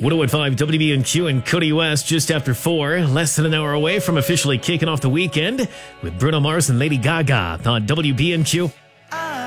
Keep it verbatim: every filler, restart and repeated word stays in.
one oh one five W B N Q and Cody West just after four, less than an hour away from officially kicking off the weekend with Bruno Mars and Lady Gaga on W B N Q.